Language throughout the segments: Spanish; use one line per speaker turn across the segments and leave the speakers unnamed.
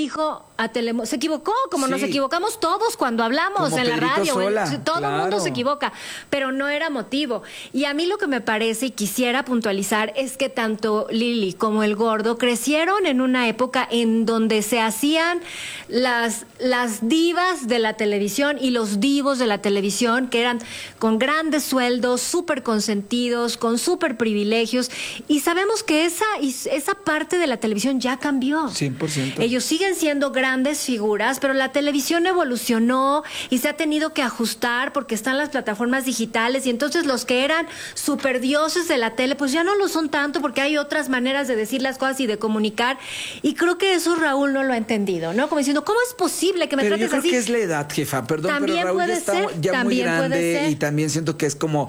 dijo a Telemundo, se equivocó, como nos
Sí.
equivocamos todos cuando hablamos
Como
en la
Pedrito
radio.
Sola,
Todo el mundo
claro.
se equivoca, pero no era motivo. Y a mí lo que me parece y quisiera puntualizar es que tanto Lili como el Gordo crecieron en una época en donde se hacían las divas de la televisión y los divos de la televisión, que eran con grandes sueldos, súper consentidos, con súper privilegios, y sabemos que esa parte de la televisión ya cambió.
100%.
Ellos siguen siendo grandes figuras, pero la televisión evolucionó y se ha tenido que ajustar porque están las plataformas digitales, y entonces los que eran super dioses de la tele, pues ya no lo son tanto porque hay otras maneras de decir las cosas y de comunicar, y creo que eso Raúl no lo ha entendido, ¿no? Como diciendo, ¿cómo es posible que me
Pero
trates
yo creo
así?
que es la edad, jefa. Perdón,
También
pero Raúl ya
puede
está
ser,
ya muy
también puede
grande
ser.
y también siento que es como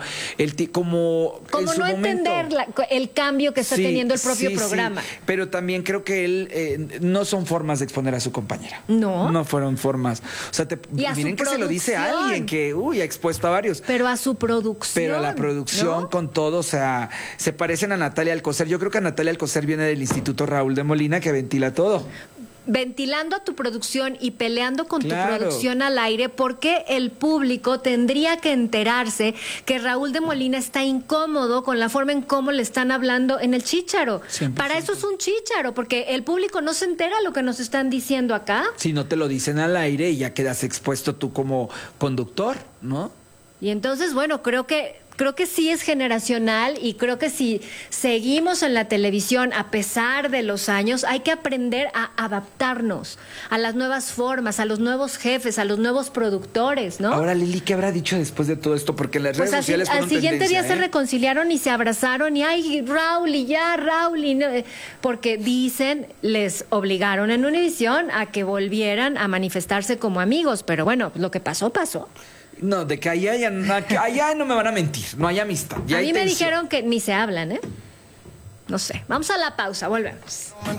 como en su
no entender
momento.
el cambio que está
Sí,
teniendo el propio
sí,
programa.
sí. Pero también creo que él no son formas de exponer a su compañera.
No.
No fueron formas. O sea,
Y a
miren
su
que se lo dice
producción.
alguien que ha expuesto a varios.
Pero a su producción.
Pero a la producción,
¿no?
con todo, o sea, se parecen a Natalia Alcocer. Yo creo que Natalia Alcocer viene del Instituto Raúl de Molina, que ventila todo.
Ventilando a tu producción y peleando con
Claro.
tu producción al aire, porque el público tendría que enterarse que Raúl de Molina está incómodo con la forma en cómo le están hablando en el Chícharo.
100%.
Para eso es un Chícharo, porque el público no se entera lo que nos están diciendo acá.
Si no te lo dicen al aire y ya quedas expuesto tú como conductor, ¿no?
Y entonces, bueno, creo que sí es generacional, y creo que si seguimos en la televisión a pesar de los años, hay que aprender a adaptarnos a las nuevas formas, a los nuevos jefes, a los nuevos productores, ¿no?
Ahora, Lili, ¿qué habrá dicho después de todo esto? Porque en las
Pues
redes sociales
al
fueron
siguiente día
tendencia,
se reconciliaron y se abrazaron, y ay, Raúl, y ya, Raúl, y no, porque dicen, les obligaron en Univisión a que volvieran a manifestarse como amigos, pero bueno, lo que pasó, pasó.
No, de que allá no me van a mentir, no hay amistad. Ya
A
hay
mí me
tensión.
dijeron que ni se hablan, ¿eh? No sé. Vamos a la pausa, volvemos.